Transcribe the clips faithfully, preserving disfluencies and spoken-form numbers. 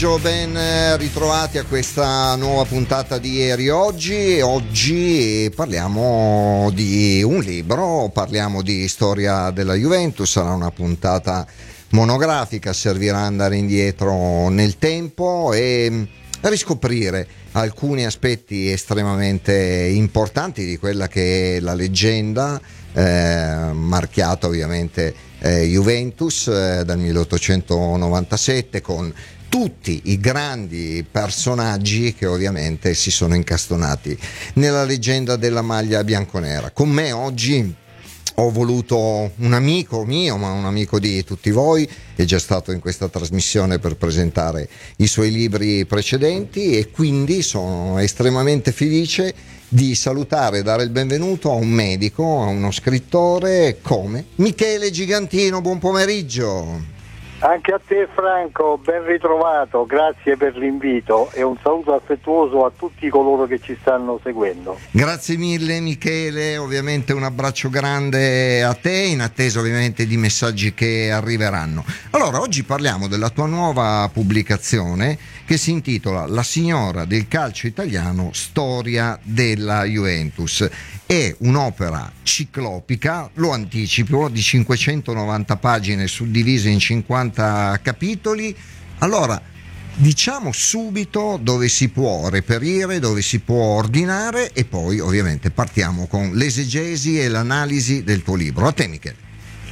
pomeriggio, ben ritrovati a questa nuova puntata di Ieri Oggi. Oggi parliamo di un libro, parliamo di storia della Juventus, sarà una puntata monografica, servirà andare indietro nel tempo e riscoprire alcuni aspetti estremamente importanti di quella che è la leggenda eh, marchiata ovviamente eh, Juventus eh, dal milleottocentonovantasette, con tutti i grandi personaggi che ovviamente si sono incastonati nella leggenda della maglia bianconera. Con me oggi ho voluto un amico mio, ma un amico di tutti voi, è già stato in questa trasmissione per presentare i suoi libri precedenti, e quindi sono estremamente felice di salutare e dare il benvenuto a un medico, a uno scrittore come Michele Gigantino. Buon pomeriggio. Anche a te Franco, ben ritrovato, grazie per l'invito e un saluto affettuoso a tutti coloro che ci stanno seguendo. Grazie mille Michele, ovviamente un abbraccio grande a te, in attesa ovviamente di messaggi che arriveranno. Allora, oggi parliamo della tua nuova pubblicazione che si intitola La signora del calcio italiano, storia della Juventus. È un'opera ciclopica, lo anticipo, di cinquecentonovanta pagine suddivise in cinquanta capitoli. Allora, diciamo subito dove si può reperire, dove si può ordinare, e poi ovviamente partiamo con l'esegesi e l'analisi del tuo libro. A te Michele.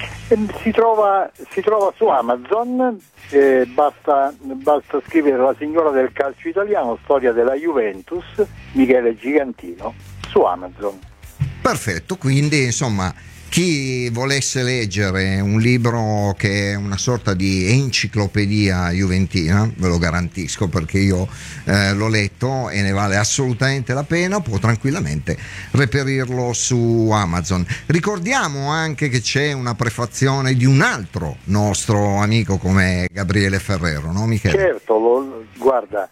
Si trova, si trova su Amazon, eh, basta, basta scrivere La signora del calcio italiano, storia della Juventus, Michele Gigantino, su Amazon. Perfetto, quindi insomma chi volesse leggere un libro che è una sorta di enciclopedia juventina, ve lo garantisco perché io eh, l'ho letto e ne vale assolutamente la pena, può tranquillamente reperirlo su Amazon. Ricordiamo anche che c'è una prefazione di un altro nostro amico come Gabriele Ferrero, no Michele? Certo, lo, guarda,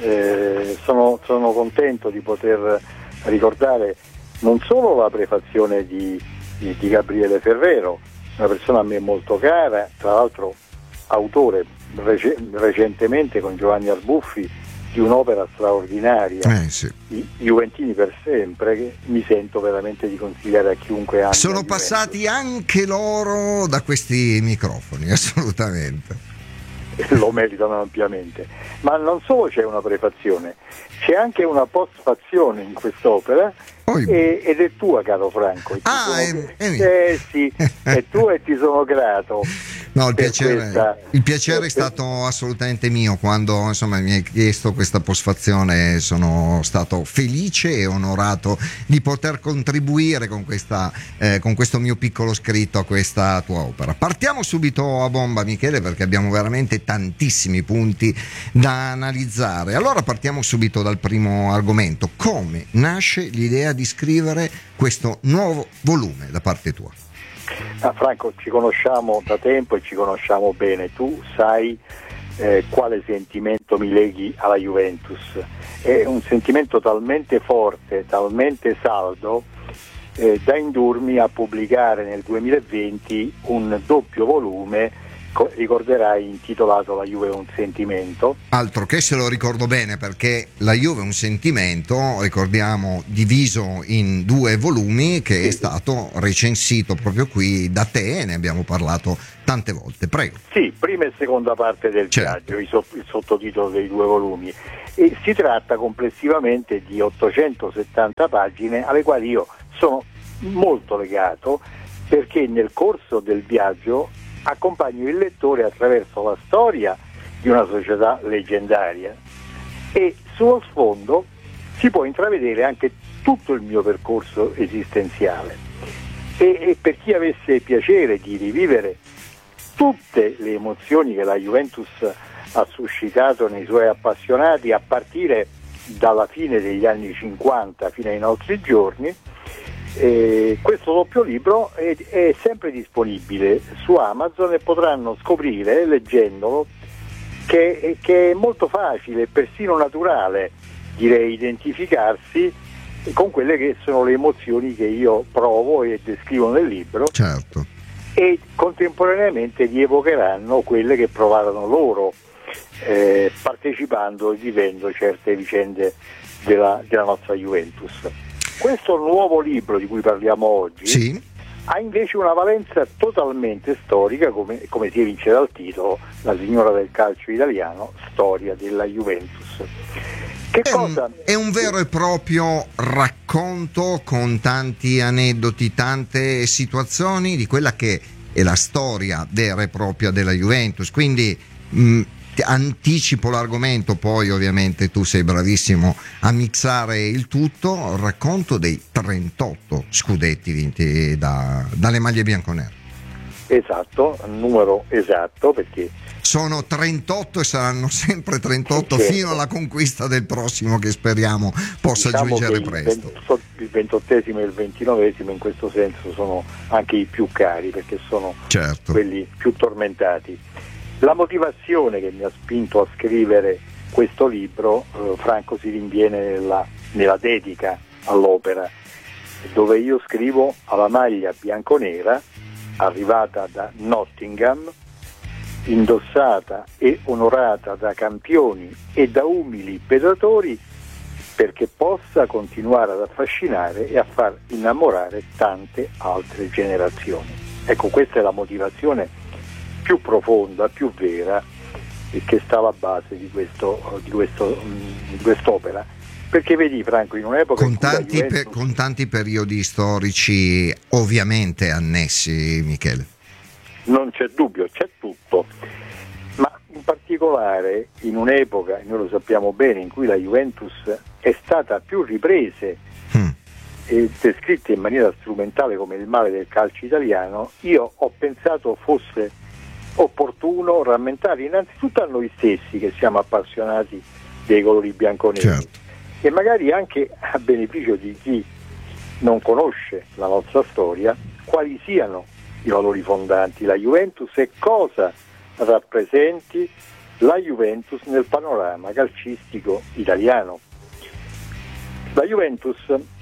eh, sono, sono contento di poter ricordare non solo la prefazione di, di, di Gabriele Ferrero, una persona a me molto cara, tra l'altro autore rec- recentemente con Giovanni Arbuffi di un'opera straordinaria, eh, sì. I Juventini per sempre, che mi sento veramente di consigliare a chiunque ami. Sono passati anche loro da questi microfoni, assolutamente. Lo meritano ampiamente, ma non solo c'è una prefazione, c'è anche una postfazione in quest'opera, e, ed è tua, caro Franco. Ah, sono, è, è eh sì, è tua e ti sono grato. No, il piacere, questa, il piacere è stato assolutamente mio. Quando insomma mi hai chiesto questa postfazione, sono stato felice e onorato di poter contribuire con questa eh, con questo mio piccolo scritto a questa tua opera. Partiamo subito a bomba Michele, perché abbiamo veramente tantissimi punti da analizzare. Allora partiamo subito dal primo argomento: come nasce l'idea di scrivere questo nuovo volume da parte tua? Ah, Franco, ci conosciamo da tempo e ci conosciamo bene, tu sai eh, quale sentimento mi leghi alla Juventus. È un sentimento talmente forte, talmente saldo eh, da indurmi a pubblicare nel duemilaventi un doppio volume, ricorderai, intitolato La Juve è un sentimento. Altro che, se lo ricordo bene, perché La Juve è un sentimento, ricordiamo, diviso in due volumi, che sì, è stato recensito proprio qui da te e ne abbiamo parlato tante volte. Prego. Sì, prima e seconda parte del certo. viaggio, il sottotitolo dei due volumi, e si tratta complessivamente di ottocentosettanta pagine alle quali io sono molto legato, perché nel corso del viaggio accompagno il lettore attraverso la storia di una società leggendaria, e sullo sfondo si può intravedere anche tutto il mio percorso esistenziale, e, e per chi avesse piacere di rivivere tutte le emozioni che la Juventus ha suscitato nei suoi appassionati a partire dalla fine degli anni cinquanta fino ai nostri giorni, Eh, questo doppio libro è, è sempre disponibile su Amazon e potranno scoprire, leggendolo, che, che è molto facile, persino naturale, direi, identificarsi con quelle che sono le emozioni che io provo e descrivo nel libro. Certo. E contemporaneamente rievocheranno quelle che provarono loro eh, partecipando e vivendo certe vicende della, della nostra Juventus. Questo nuovo libro di cui parliamo oggi sì. ha invece una valenza totalmente storica, come, come si evince dal titolo, La signora del calcio italiano, storia della Juventus. Che è, cosa? Un, è un vero e proprio racconto con tanti aneddoti, tante situazioni di quella che è la storia vera e propria della Juventus. Quindi mh, anticipo l'argomento, poi ovviamente tu sei bravissimo a mixare il tutto. Racconto dei trentotto scudetti vinti da, dalle maglie bianconere. Esatto, numero esatto, perché sono trentotto e saranno sempre trentotto, certo, fino alla conquista del prossimo, che speriamo possa diciamo giungere che presto. Il, il ventottesimo e il ventinovesimo in questo senso sono anche i più cari, perché sono certo. quelli più tormentati. La motivazione che mi ha spinto a scrivere questo libro, eh, Franco, si rinviene nella, nella dedica all'opera, dove io scrivo: alla maglia bianconera, arrivata da Nottingham, indossata e onorata da campioni e da umili pedatori, perché possa continuare ad affascinare e a far innamorare tante altre generazioni. Ecco, questa è la motivazione più profonda, più vera, e che sta alla base di, questo, di, questo, di quest'opera. Perché vedi, Franco, in un'epoca con in cui la tanti, Juventus... pe- con tanti periodi storici ovviamente annessi, Michele. Non c'è dubbio, c'è tutto, ma in particolare in un'epoca, noi lo sappiamo bene, in cui la Juventus è stata a più riprese mm. e descritta in maniera strumentale come il male del calcio italiano, io ho pensato fosse opportuno rammentare innanzitutto a noi stessi, che siamo appassionati dei colori bianconeri, certo, e magari anche a beneficio di chi non conosce la nostra storia, quali siano i valori fondanti, la Juventus, e cosa rappresenti la Juventus nel panorama calcistico italiano. La Juventus,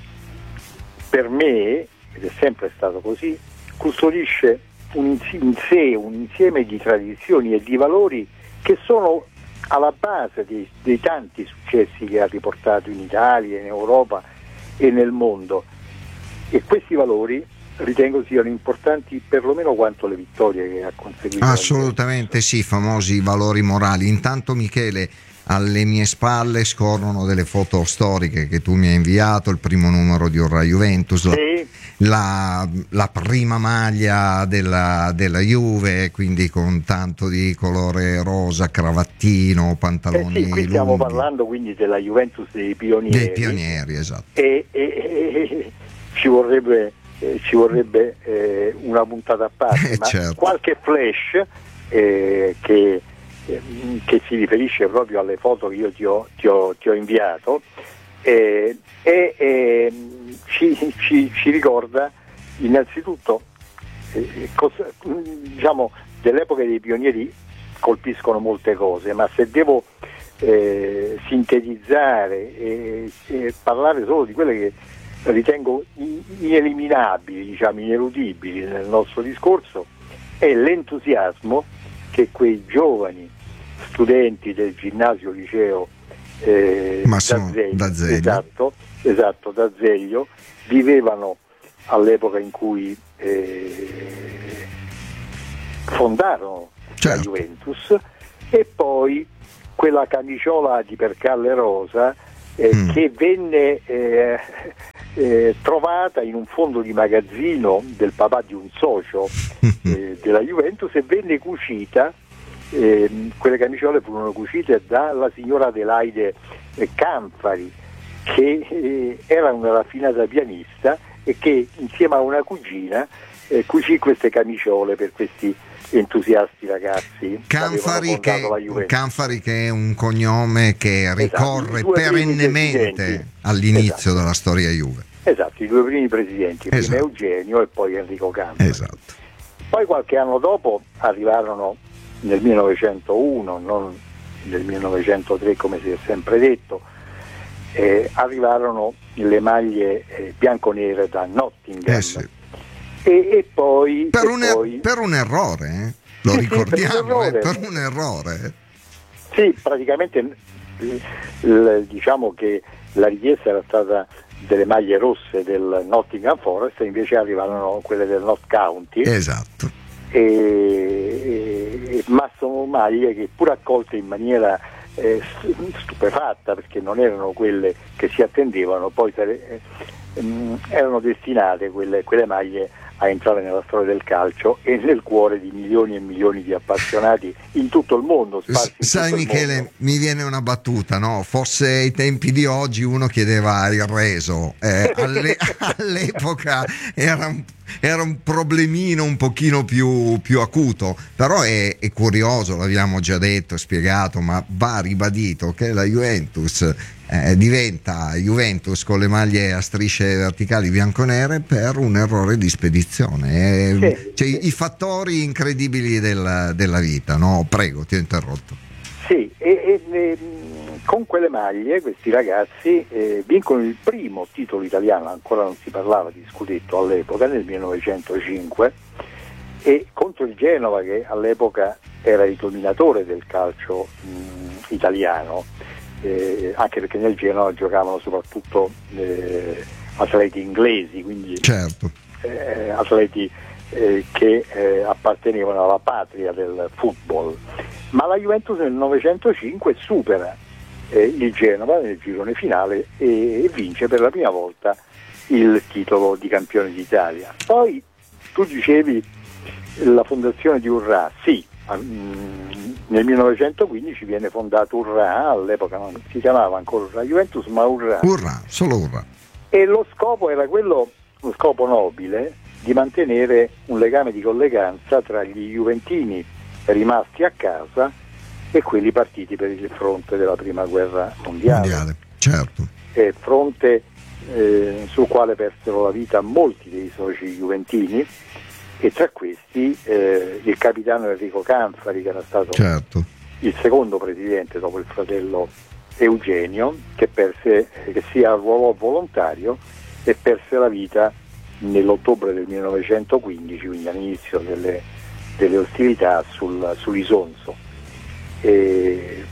per me, ed è sempre stato così, custodisce un, in sé un insieme di tradizioni e di valori che sono alla base dei, dei tanti successi che ha riportato in Italia, in Europa e nel mondo, e questi valori ritengo siano importanti perlomeno quanto le vittorie che ha conseguito. Assolutamente sì, famosi valori morali. Intanto, Michele, alle mie spalle scorrono delle foto storiche che tu mi hai inviato, il primo numero di Ora Juventus, sì, la, la prima maglia della, della Juve, quindi con tanto di colore rosa, cravattino, pantaloni eh sì, qui stiamo lunghi. Parlando quindi della Juventus dei pionieri. Dei pionieri, esatto. E, e, e ci vorrebbe, eh, ci vorrebbe eh, una puntata a parte, ma certo, qualche flash eh, che che si riferisce proprio alle foto che io ti ho, ti ho, ti ho inviato eh, e eh, ci, ci, ci ricorda innanzitutto eh, cosa, diciamo, dell'epoca dei pionieri colpiscono molte cose, ma se devo eh, sintetizzare e, e parlare solo di quelle che ritengo ineliminabili, diciamo ineludibili nel nostro discorso, è l'entusiasmo che quei giovani studenti del ginnasio liceo eh, D'Azeglio, D'Azeglio. Esatto, esatto, D'Azeglio, vivevano all'epoca in cui eh, fondarono certo. la Juventus, e poi quella camiciola di percalle rosa eh, mm. che venne eh, eh, trovata in un fondo di magazzino del papà di un socio eh, della Juventus, e venne cucita, eh, quelle camiciole furono cucite dalla signora Adelaide eh, Canfari, che eh, era una raffinata pianista e che insieme a una cugina eh, cucì queste camiciole per questi entusiasti ragazzi. Canfari che, Canfari che è un cognome che ricorre esatto, perennemente all'inizio esatto. della storia Juve. Esatto, i due primi presidenti, prima esatto. Eugenio e poi Enrico Canfari. Esatto. Poi qualche anno dopo arrivarono nel millenovecentouno, non nel millenovecentotre come si è sempre detto, eh, arrivarono le maglie eh, bianconere da Nottingham. Eh sì. E, e poi, per, e un, er- poi... per un errore, eh? lo sì, ricordiamo, sì, per, un eh? per un errore. Sì, praticamente l- diciamo che la richiesta era stata delle maglie rosse del Nottingham Forest, invece arrivarono quelle del Notts County. Esatto. E, e, ma sono maglie che, pur accolte in maniera eh, stupefatta, perché non erano quelle che si attendevano, poi eh, ehm, erano destinate quelle, quelle maglie a entrare nella storia del calcio e nel cuore di milioni e milioni di appassionati in tutto il mondo. S- in sai tutto il Michele, mondo. mi viene una battuta, no? Forse ai tempi di oggi uno chiedeva il reso, eh, alle- all'epoca era un, era un problemino un pochino più, più acuto, però è, è curioso, l'abbiamo già detto, spiegato, ma va ribadito che la Juventus eh, diventa Juventus con le maglie a strisce verticali bianconere per un errore di spedizione. Eh, Sì, cioè, sì. i fattori incredibili della, della vita, no? Prego, ti ho interrotto. Sì, e, e, e, con quelle maglie questi ragazzi eh, vincono il primo titolo italiano, ancora non si parlava di scudetto all'epoca, nel millenovecentocinque, e contro il Genova, che all'epoca era il dominatore del calcio mh, italiano, eh, anche perché nel Genova giocavano soprattutto eh, atleti inglesi, quindi Certo. eh, atleti eh, che eh, appartenevano alla patria del football. Ma la Juventus nel novecentocinque supera eh, il Genova nel girone finale e, e vince per la prima volta il titolo di campione d'Italia. Poi tu dicevi la fondazione di Urrà, sì, mh, nel millenovecentoquindici viene fondato Urrà, all'epoca non si chiamava ancora Urrà Juventus ma Urrà. Urrà, solo urrà. E lo scopo era quello, lo scopo nobile, di mantenere un legame di colleganza tra gli juventini rimasti a casa e quelli partiti per il fronte della prima guerra mondiale, Mondiale, certo. e fronte eh, sul quale persero la vita molti dei soci juventini, e tra questi eh, il capitano Enrico Canfari, che era stato Certo. il secondo presidente dopo il fratello Eugenio, che, perse, che si arruolò volontario e perse la vita nell'ottobre del millenovecentoquindici, quindi all'inizio delle, delle ostilità sul, sull'Isonzo. E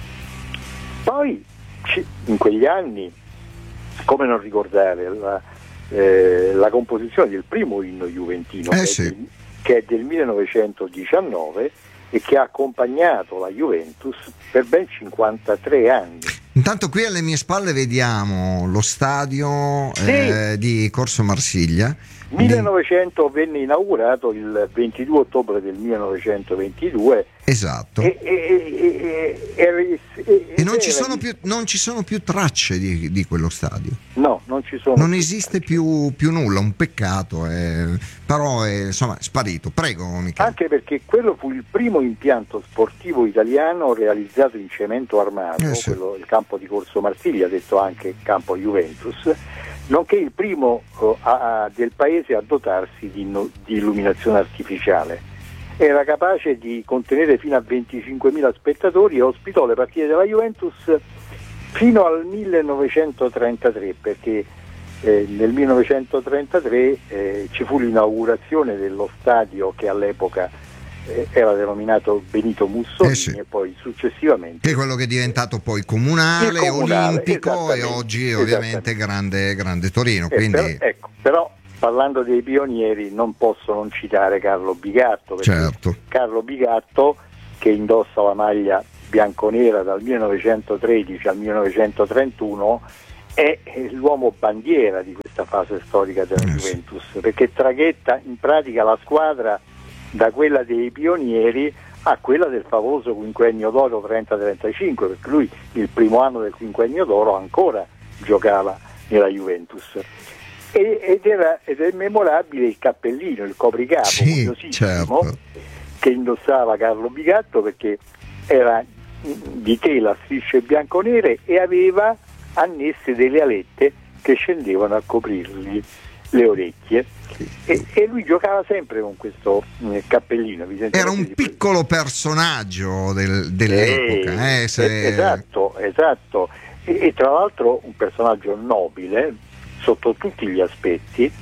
poi in quegli anni, come non ricordare la, eh, la composizione del primo inno juventino, Eh che, sì. è del, che è del millenovecentodiciannove e che ha accompagnato la Juventus per ben cinquantatré anni. Intanto qui alle mie spalle vediamo lo stadio Sì. eh, di Corso Marsiglia. millenovecento venne inaugurato il ventidue ottobre del millenovecentoventidue. Esatto. E, e, e, e, e, E non ci era sono di- più, non ci sono più tracce di, di quello stadio. No, non ci sono. Non più esiste tracce. più, più nulla, un peccato, eh, però è, insomma, è sparito. Prego, Michele. Anche perché quello fu il primo impianto sportivo italiano realizzato in cemento armato, Eh sì. quello, il campo di Corso Marsiglia, detto anche campo Juventus, nonché il primo eh, a- a- del paese a dotarsi di, no- di illuminazione artificiale. Era capace di contenere fino a venticinquemila spettatori e ospitò le partite della Juventus fino al millenovecentotrentatré, perché eh, nel millenovecentotrentatré eh, ci fu l'inaugurazione dello stadio che all'epoca eh, era denominato Benito Mussolini, Eh sì. e poi successivamente Che è quello che è diventato poi comunale, Il comunale, olimpico e esattamente, oggi ovviamente esattamente. grande, grande Torino. Eh, Quindi però, ecco, però parlando dei pionieri non posso non citare Carlo Bigatto, perché certo, Carlo Bigatto, che indossa la maglia bianconera dal millenovecentotredici al millenovecentotrentuno, è l'uomo bandiera di questa fase storica della Eh, sì. Juventus, perché traghetta in pratica la squadra da quella dei pionieri a quella del famoso quinquennio d'oro trenta trentacinque, perché lui il primo anno del quinquennio d'oro ancora giocava nella Juventus. E- Ed, era, ed è memorabile il cappellino, il copricapo, sì, curiosissimo, certo. che indossava Carlo Bigatto, perché era di tela a strisce bianconere e aveva annesse delle alette che scendevano a coprirgli le orecchie, e, e lui giocava sempre con questo eh, cappellino. Era un piccolo personaggio del- dell'epoca. Eh, eh, se- esatto, esatto. E, e tra l'altro un personaggio nobile sotto tutti gli aspetti,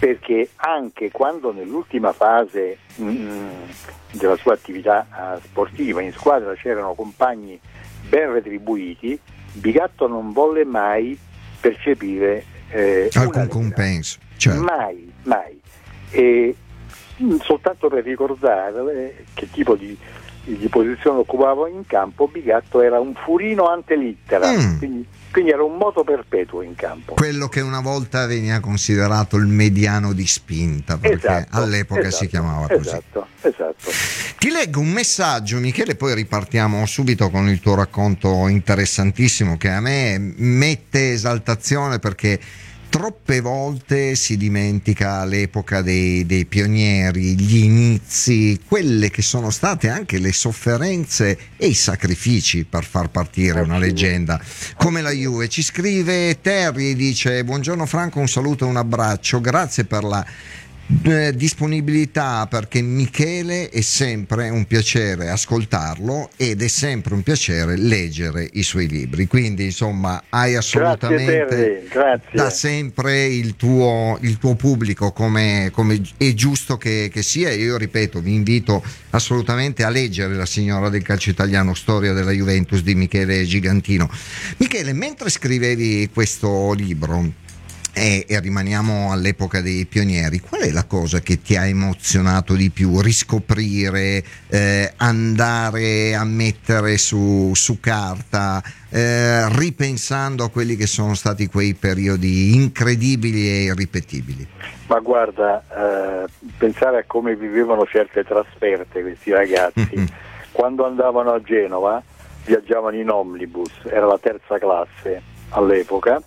perché anche quando nell'ultima fase mh, della sua attività uh, sportiva in squadra c'erano compagni ben retribuiti, Bigatto non volle mai percepire eh, alcun compenso, certo. mai, mai. E mh, soltanto per ricordare che tipo di, di posizione occupava in campo, Bigatto era un furino ante litteram, mm. quindi, quindi era un moto perpetuo in campo. Quello che una volta veniva considerato il mediano di spinta, perché esatto, all'epoca esatto, si chiamava così. Esatto, esatto. Ti leggo un messaggio, Michele, poi ripartiamo subito con il tuo racconto interessantissimo che a me mette esaltazione, perché troppe volte si dimentica l'epoca dei, dei pionieri, gli inizi, quelle che sono state anche le sofferenze e i sacrifici per far partire una leggenda come la Juve. Ci scrive Terry e dice: buongiorno Franco, un saluto e un abbraccio, grazie per la eh, disponibilità, perché Michele è sempre un piacere ascoltarlo ed è sempre un piacere leggere i suoi libri, quindi insomma hai assolutamente grazie, grazie. da sempre il tuo, il tuo pubblico, come, come è giusto che, che sia. Io ripeto, vi invito assolutamente a leggere La signora del calcio italiano, storia della Juventus di Michele Gigantino. Michele, mentre scrivevi questo libro E, e rimaniamo all'epoca dei pionieri, qual è la cosa che ti ha emozionato di più? Riscoprire, eh, andare a mettere su, su carta, eh, ripensando a quelli che sono stati quei periodi incredibili e irripetibili? Ma guarda, eh, pensare a come vivevano certe trasferte questi ragazzi, mm-hmm. quando andavano a Genova viaggiavano in omnibus, era la terza classe all'epoca,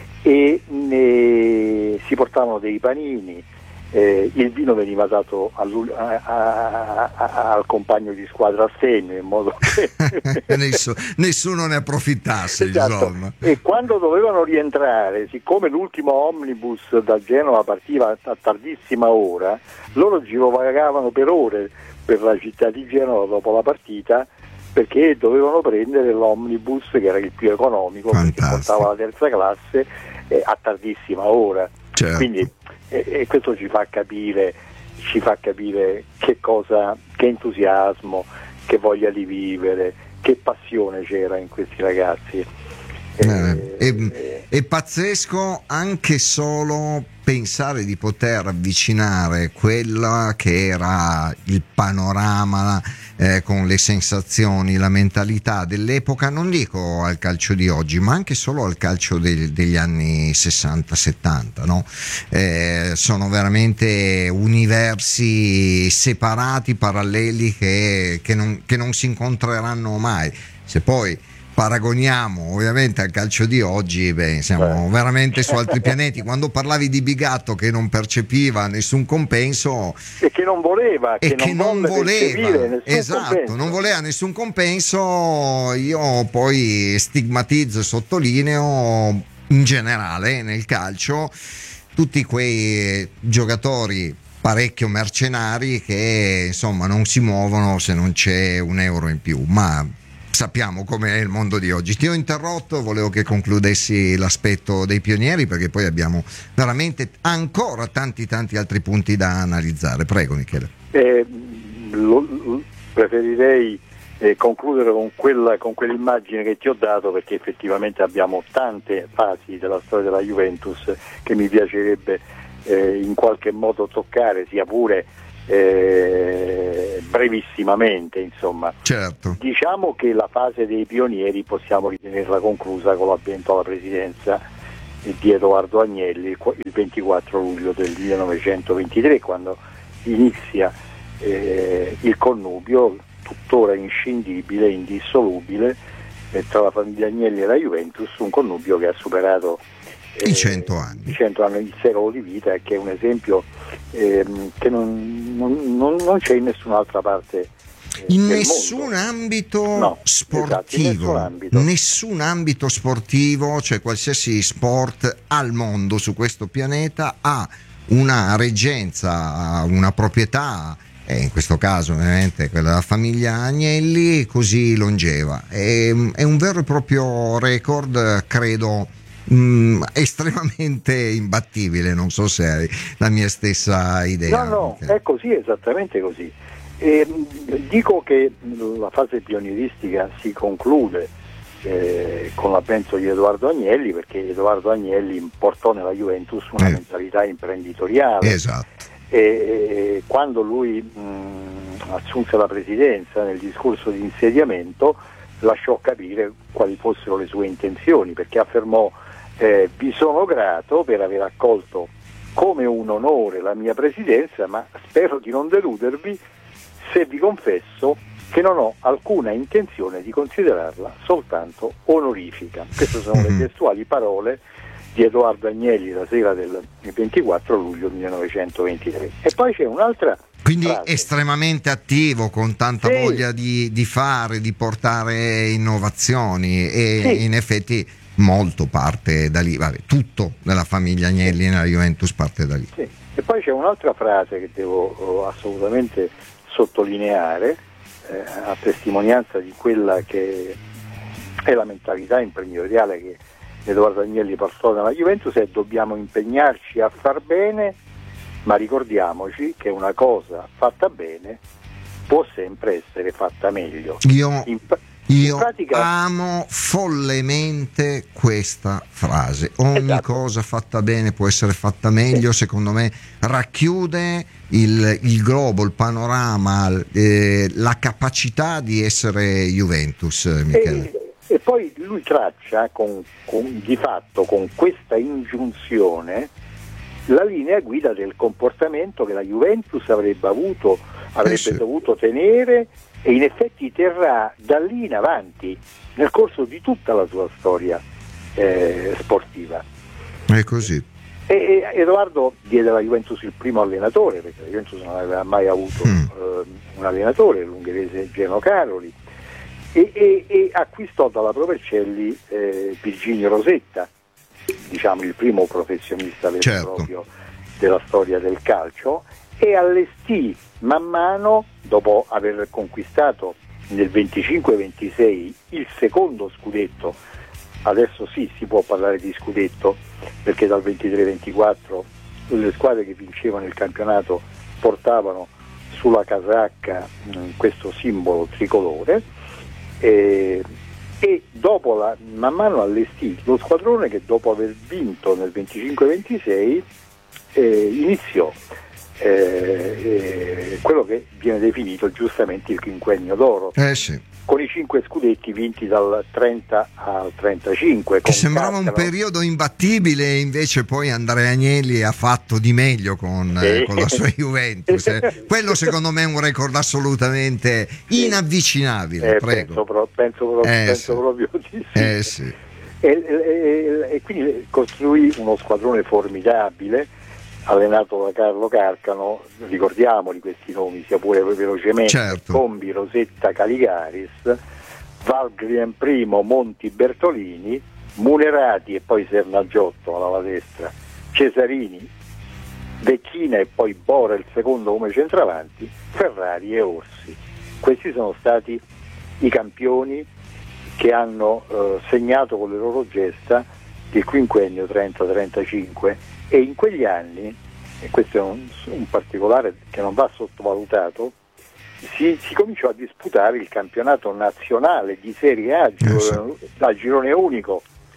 e ne, si portavano dei panini, eh, il vino veniva dato a, a, a, al compagno di squadra a segno, in modo che nessuno, nessuno ne approfittasse, esatto. insomma. E quando dovevano rientrare, siccome l'ultimo omnibus da Genova partiva a tardissima ora, loro girovagavano per ore per la città di Genova dopo la partita, perché dovevano prendere l'omnibus che era il più economico, fantastico, perché portava la terza classe eh, a tardissima ora. Certo. Quindi eh, e questo ci fa capire ci fa capire che cosa, che entusiasmo, che voglia di vivere, che passione c'era in questi ragazzi. Eh, è, è, è pazzesco anche solo pensare di poter avvicinare quella che era il panorama, eh, con le sensazioni, la mentalità dell'epoca, non dico al calcio di oggi, ma anche solo al calcio de- degli anni sessanta settanta, no? Eh, sono veramente universi separati, paralleli, che, che, non, che non si incontreranno mai. Se poi paragoniamo ovviamente al calcio di oggi, beh, siamo beh. veramente su altri pianeti. Quando parlavi di Bigatto che non percepiva nessun compenso e che non voleva e che, che non, non voleva esatto, compenso. non voleva nessun compenso, io poi stigmatizzo e sottolineo in generale nel calcio tutti quei giocatori parecchio mercenari che insomma non si muovono se non c'è un euro in più, ma sappiamo com'è il mondo di oggi. Ti ho interrotto, volevo che concludessi l'aspetto dei pionieri, perché poi abbiamo veramente ancora tanti tanti altri punti da analizzare. Prego Michele. Eh, lo, lo, preferirei eh, concludere con quella con quell'immagine che ti ho dato, perché effettivamente abbiamo tante fasi della storia della Juventus che mi piacerebbe eh, in qualche modo toccare, sia pure Eh, brevissimamente, insomma. Certo. Diciamo che la fase dei pionieri possiamo ritenerla conclusa con l'avvento alla presidenza di Edoardo Agnelli il ventiquattro luglio del millenovecentoventitré, quando inizia eh, il connubio tuttora inscindibile, indissolubile eh, tra la famiglia Agnelli e la Juventus, un connubio che ha superato Eh, i cento anni, i cento anni, il secolo di vita, e che è un esempio ehm, che non, non, non, non c'è in nessun'altra parte eh, in del nessun mondo. ambito no, sportivo, esatto, in nessun ambito. nessun ambito sportivo, cioè qualsiasi sport al mondo su questo pianeta ha una reggenza, una proprietà, e in questo caso ovviamente quella della famiglia Agnelli, così longeva. È, è un vero e proprio record, credo, mh, estremamente imbattibile, non so se hai la mia stessa idea. No, no, è così, esattamente così. E, dico che la fase pionieristica si conclude eh, con l'avvento di Edoardo Agnelli, perché Edoardo Agnelli portò nella Juventus una eh. mentalità imprenditoriale. Esatto. E, e quando lui mh, assunse la presidenza, nel discorso di insediamento lasciò capire quali fossero le sue intenzioni, perché affermò eh, vi sono grato per aver accolto come un onore la mia presidenza, ma spero di non deludervi se vi confesso che non ho alcuna intenzione di considerarla soltanto onorifica. Queste sono mm-hmm. le testuali parole di Edoardo Agnelli la sera del ventiquattro luglio millenovecentoventitré. E poi c'è un'altra quindi frase. Estremamente attivo, con tanta sì. voglia di, di fare, di portare innovazioni, e sì. in effetti molto parte da lì, vabbè, tutto nella famiglia Agnelli nella Juventus parte da lì. Sì. E poi c'è un'altra frase che devo assolutamente sottolineare eh, a testimonianza di quella che è la mentalità imprenditoriale che Edoardo Agnelli portò nella Juventus: è dobbiamo impegnarci a far bene, ma ricordiamoci che una cosa fatta bene può sempre essere fatta meglio. Io, in, io in pratica, amo follemente questa frase. Ogni esatto. cosa fatta bene può essere fatta meglio. Sì. Secondo me racchiude il, il globo, il panorama, eh, la capacità di essere Juventus, Michele. E, e poi lui traccia con, con, di fatto con questa ingiunzione la linea guida del comportamento che la Juventus avrebbe avuto, avrebbe eh sì. dovuto tenere, e in effetti terrà da lì in avanti nel corso di tutta la sua storia eh, sportiva. È così. E, e Edoardo diede alla Juventus il primo allenatore, perché la Juventus non aveva mai avuto mm. eh, un allenatore, l'ungherese Geno Caroli, e, e, e acquistò dalla Provercelli eh, Virginio Rosetta, diciamo il primo professionista vero certo. proprio della storia del calcio, e allestì man mano, dopo aver conquistato nel venticinque ventisei il secondo scudetto. Adesso sì, si può parlare di scudetto, perché dal ventitré ventiquattro le squadre che vincevano il campionato portavano sulla casacca mh, questo simbolo tricolore, e, e dopo la, man mano allestì lo squadrone che dopo aver vinto nel venticinque ventisei eh, iniziò eh, eh, quello che viene definito giustamente il quinquennio d'oro, eh sì. con i cinque scudetti vinti dal trenta al trentacinque. Che sembrava un periodo imbattibile, invece poi Andrea Agnelli ha fatto di meglio con, sì. eh, con la sua Juventus. Quello secondo me è un record assolutamente inavvicinabile. Eh, prego. Penso, pro- penso, pro- eh, penso sì. proprio di sì. Eh, sì. E, e, e quindi costruì uno squadrone formidabile, allenato da Carlo Carcano, ricordiamoli questi nomi sia pure velocemente, certo. Combi, Rosetta, Caligaris, Valgrien Primo, Monti, Bertolini, Munerati e poi Sernagiotto alla destra, Cesarini, Vecchina e poi Bora il secondo come centravanti, Ferrari e Orsi. Questi sono stati i campioni che hanno eh, segnato con le loro gesta il quinquennio trenta trentacinque. E in quegli anni, e questo è un, un particolare che non va sottovalutato, si, si cominciò a disputare il campionato nazionale di Serie A, giro, a girone unico,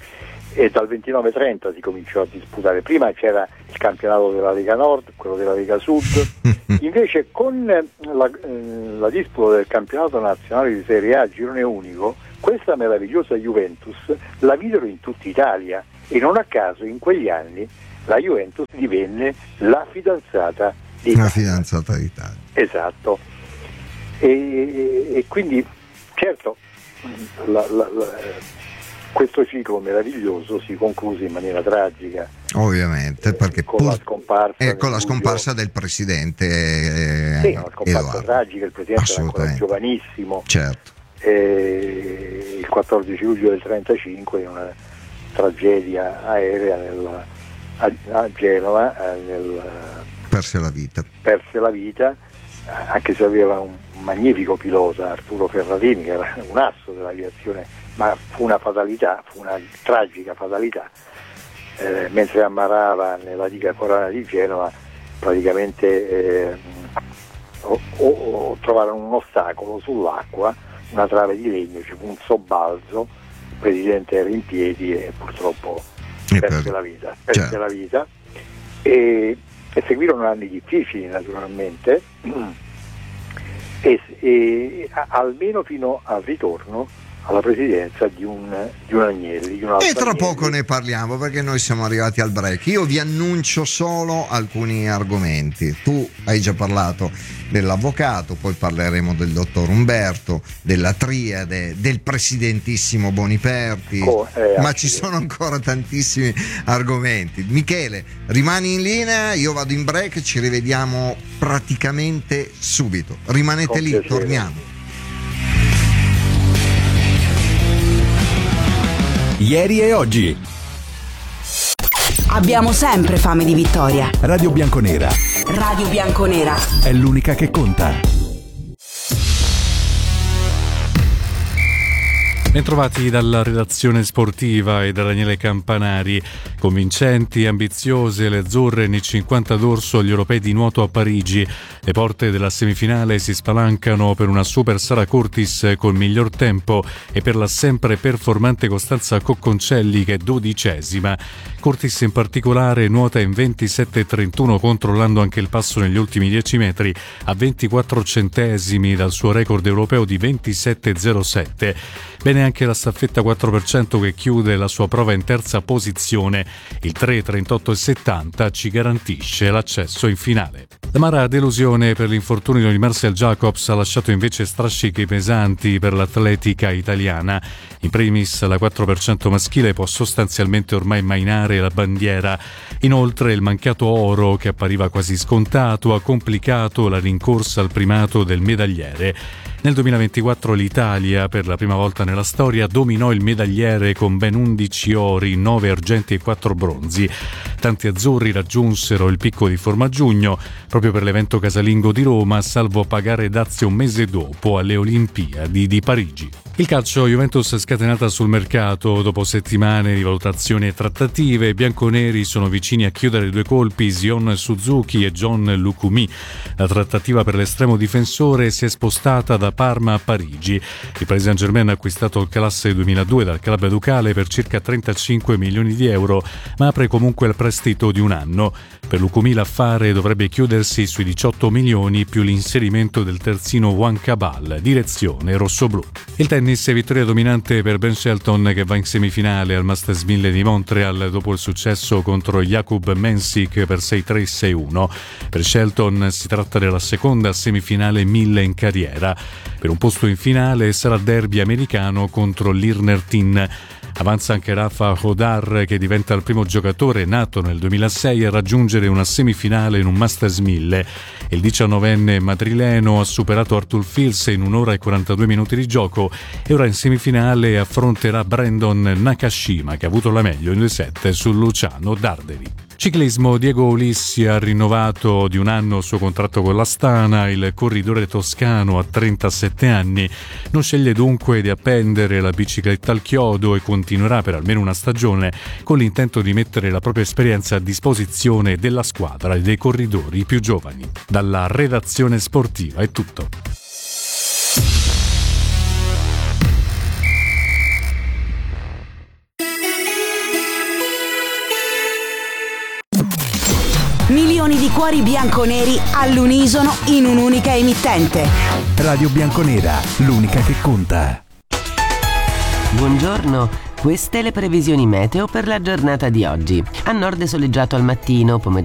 e dal ventinove trenta si cominciò a disputare. Prima c'era il campionato della Lega Nord, quello della Lega Sud, invece con la, eh, la disputa del campionato nazionale di Serie A, girone unico, questa meravigliosa Juventus la videro in tutta Italia, e non a caso in quegli anni la Juventus divenne la fidanzata d'Italia. La fidanzata d'Italia. Esatto. E, e, e quindi, certo, la, la, la, questo ciclo meraviglioso si concluse in maniera tragica. Ovviamente, perché con pur, la scomparsa, eh, con la scomparsa del presidente. Eh, sì, una scomparsa Edoardo. tragica, il presidente era ancora giovanissimo. Certo. E il quattordici luglio del trentacinque, in una tragedia aerea nella A, a Genova eh, nel, perse la vita perse la vita anche se aveva un magnifico pilota, Arturo Ferradini, che era un asso dell'aviazione ma fu una fatalità, fu una tragica fatalità. Eh, mentre ammarava nella diga Corana di Genova, praticamente eh, o, o, o trovarono un ostacolo sull'acqua, una trave di legno, ci fu un sobbalzo, il presidente era in piedi e purtroppo e perse per... la vita, perse cioè. la vita. E, e seguirono anni difficili naturalmente, e, e a, almeno fino al ritorno alla presidenza di un, di un Agnelli, di un altro e tra Agnelli. poco ne parliamo, perché noi siamo arrivati al break. Io vi annuncio solo alcuni argomenti. Tu hai già parlato dell'avvocato, poi parleremo del dottor Umberto, della triade, del presidentissimo Boniperti, oh, eh, ma ci sono ancora tantissimi argomenti. Michele, rimani in linea, io vado in break, ci rivediamo praticamente subito. Rimanete Con lì, piacere. torniamo. Ieri e oggi. Abbiamo sempre fame di vittoria. Radio Bianconera. Radio Bianconera È l'unica che conta. Bentrovati dalla redazione sportiva e da Daniele Campanari. Convincenti, ambiziose, le azzurre nei cinquanta d'orso agli europei di nuoto a Parigi. Le porte della semifinale si spalancano per una super Sara Curtis col miglior tempo e per la sempre performante Costanza Cocconcelli che è dodicesima. Curtis in particolare nuota in ventisette trentuno, controllando anche il passo negli ultimi dieci metri a ventiquattro centesimi dal suo record europeo di ventisette zero sette. Bene anche la staffetta quattro per cento che chiude la sua prova in terza posizione. Il tre trentotto e settanta ci garantisce l'accesso in finale. L'amara delusione per l'infortunio di Marcel Jacobs ha lasciato invece strascichi pesanti per l'atletica italiana. In primis la quattro per cento maschile può sostanzialmente ormai mainare la bandiera. Inoltre il mancato oro, che appariva quasi scontato, ha complicato la rincorsa al primato del medagliere. Nel duemilaventiquattro l'Italia, per la prima volta nella storia, dominò il medagliere con ben undici ori, nove argenti e quattro bronzi. Tanti azzurri raggiunsero il picco di forma a giugno, proprio per l'evento casalingo di Roma, salvo pagare dazi un mese dopo alle Olimpiadi di Parigi. Il calcio, Juventus scatenata sul mercato. Dopo settimane di valutazioni e trattative, i bianconeri sono vicini a chiudere due colpi, Zion Suzuki e John Lukumi. La trattativa per l'estremo difensore si è spostata da Parma a Parigi. Il Paris Saint-Germain ha acquistato il classe duemiladue dal club ducale per circa trentacinque milioni di euro, ma apre comunque il prestito di un anno. Per Lukumi l'affare dovrebbe chiudersi sui diciotto milioni più l'inserimento del terzino Juan Cabal, direzione rossoblù. Il tennis è vittoria dominante per Ben Shelton, che va in semifinale al Masters mille di Montreal dopo il successo contro Jakub Mensik per sei tre sei uno. Per Shelton si tratta della seconda semifinale mille in carriera. Per un posto in finale sarà derby americano contro l'Irnertin. Avanza anche Rafa Hodar, che diventa il primo giocatore nato nel duemilasei a raggiungere una semifinale in un Masters mille. Il diciannovenne madrileno ha superato Arthur Fils in un'ora e quarantadue minuti di gioco e ora in semifinale affronterà Brandon Nakashima, che ha avuto la meglio in due set su Luciano Darderi. Ciclismo, Diego Ulissi ha rinnovato di un anno il suo contratto con l'Astana. Il corridore toscano ha trentasette anni, non sceglie dunque di appendere la bicicletta al chiodo e continuerà per almeno una stagione con l'intento di mettere la propria esperienza a disposizione della squadra e dei corridori più giovani. Dalla redazione sportiva è tutto. Milioni di cuori bianconeri all'unisono in un'unica emittente. Radio Bianconera, l'unica che conta. Buongiorno, queste le previsioni meteo per la giornata di oggi. A nord soleggiato al mattino, pomeriggio